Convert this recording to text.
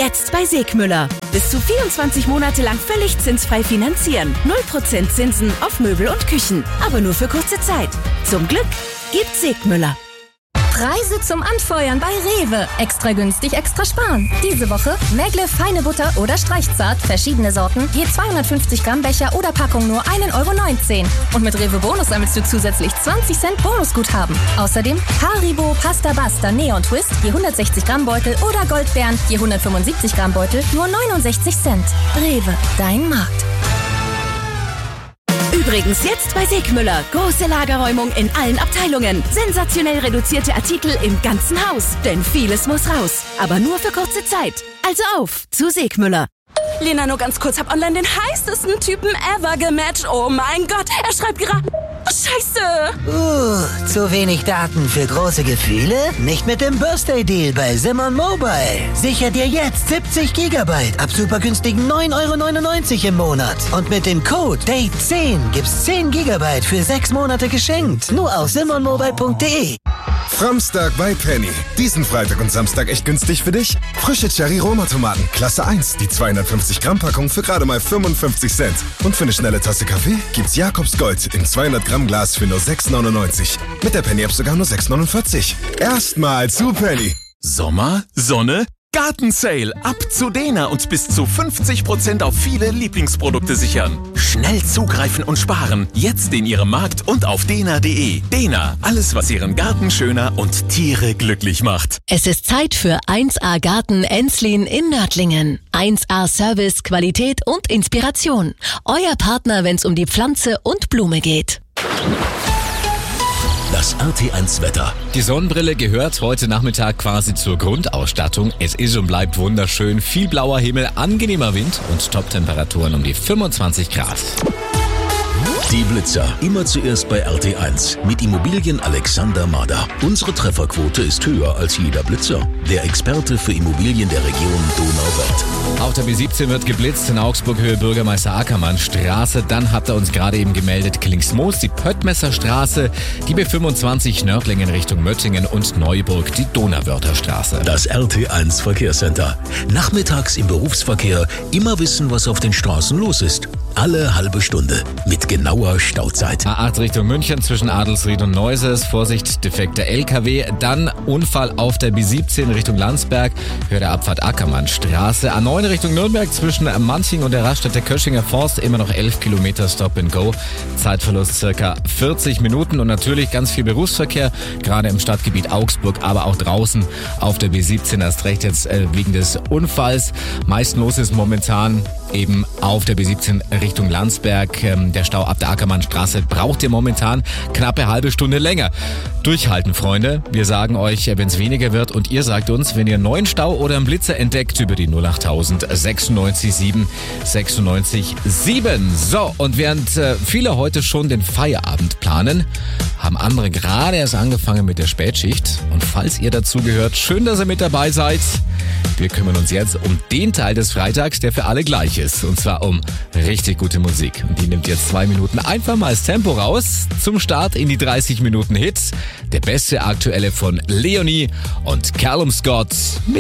Jetzt bei Segmüller. Bis zu 24 Monate lang völlig zinsfrei finanzieren. 0% Zinsen auf Möbel und Küchen. Aber nur für kurze Zeit. Zum Glück gibt Segmüller. Preise zum Anfeuern bei Rewe. Extra günstig, extra sparen. Diese Woche Mägle feine Butter oder Streichzart, verschiedene Sorten, je 250 Gramm Becher oder Packung nur 1,19 €. Und mit Rewe Bonus sammelst du zusätzlich 20 Cent Bonusguthaben. Außerdem Haribo, Pasta Basta, Neon Twist, je 160 Gramm Beutel oder Goldbeeren, je 175 Gramm Beutel, nur 69 Cent. Rewe, dein Markt. Übrigens jetzt bei Segmüller. Große Lagerräumung in allen Abteilungen. Sensationell reduzierte Artikel im ganzen Haus. Denn vieles muss raus. Aber nur für kurze Zeit. Also auf zu Segmüller. Lena, nur ganz kurz. Hab online den heißesten Typen ever gematcht. Oh mein Gott, er schreibt gerade... Oh, Scheiße. Zu wenig Daten für große Gefühle? Nicht mit dem Birthday-Deal bei Simon Mobile. Sicher dir jetzt 70 GB ab super günstigen 9,99 € im Monat. Und mit dem Code DATE10 gibt's 10 GB für 6 Monate geschenkt. Nur auf simonmobile.de. Framstag bei Penny. Diesen Freitag und Samstag echt günstig für dich? Frische Cherry-Roma-Tomaten, Klasse 1, die 250 Gramm Packung für gerade mal 55 Cent. Und für eine schnelle Tasse Kaffee gibt's Jakobs Gold in 200 Gramm Glas für nur 6,99 €. Mit der Penny-App sogar nur 6,49 €. Erstmal zu Penny. Sommer, Sonne, Gartensale. Ab zu Dena und bis zu 50% auf viele Lieblingsprodukte sichern. Schnell zugreifen und sparen. Jetzt in Ihrem Markt und auf dena.de. Dena, alles was Ihren Garten schöner und Tiere glücklich macht. Es ist Zeit für 1A Garten Enslin in Nördlingen. 1A Service, Qualität und Inspiration. Euer Partner, wenn es um die Pflanze und Blume geht. Das RT1 Wetter. Die Sonnenbrille gehört heute Nachmittag quasi zur Grundausstattung. Es ist und bleibt wunderschön. Viel blauer Himmel, angenehmer Wind und Top-Temperaturen um die 25 Grad. Die Blitzer. Immer zuerst bei RT1 mit Immobilien Alexander Mader. Unsere Trefferquote ist höher als jeder Blitzer. Der Experte für Immobilien der Region Donauwörth. Auf der B17 wird geblitzt in Augsburg Höhe Bürgermeister Ackermann Straße. Dann hat er uns gerade eben gemeldet Killingsmoos, die Pöttmesser Straße, die B25 Nördlingen Richtung Möttingen und Neuburg, die Donauwörther Straße. Das RT1 Verkehrscenter. Nachmittags im Berufsverkehr immer wissen, was auf den Straßen los ist. Alle halbe Stunde mit genauer Stauzeit. A8 Richtung München zwischen Adelsried und Neuses. Vorsicht, defekter LKW. Dann Unfall auf der B17 Richtung Landsberg. Höhe der Abfahrt Ackermann Straße. A9 Richtung Nürnberg zwischen Manching und der Raststätte Köschinger Forst. Immer noch 11 Kilometer Stop and Go. Zeitverlust circa 40 Minuten. Und natürlich ganz viel Berufsverkehr. Gerade im Stadtgebiet Augsburg, aber auch draußen auf der B17. Erst recht jetzt wegen des Unfalls. Meist los ist momentan eben auf der B17 Richtung Landsberg. Der Stau ab der Ackermannstraße braucht ihr momentan knappe halbe Stunde länger. Durchhalten, Freunde. Wir sagen euch, wenn es weniger wird und ihr sagt uns, wenn ihr einen neuen Stau oder einen Blitzer entdeckt, über die 08000 96 7 96 7. So, und während viele heute schon den Feierabend planen, haben andere gerade erst angefangen mit der Spätschicht. Und falls ihr dazu gehört, schön, dass ihr mit dabei seid. Wir kümmern uns jetzt um den Teil des Freitags, der für alle gleich ist. Und zwar um richtig gute Musik. Und die nimmt jetzt 2 Minuten einfach mal das Tempo raus. Zum Start in die 30 Minuten Hits. Der beste aktuelle von Leonie und Callum Scott.